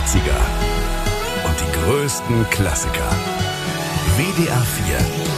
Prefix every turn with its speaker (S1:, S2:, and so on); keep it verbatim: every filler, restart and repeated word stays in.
S1: achtziger und die größten Klassiker. W D R vier